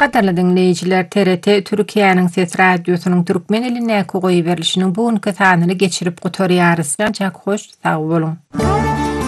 Gadarly dinleýijiler, TRT Türkiýanyň Ses Radiosynyň türkmen dilinäki goýu berilişiniň bugünkü sanyny geçirip gotarýarys. Çok hoş, sag boluň.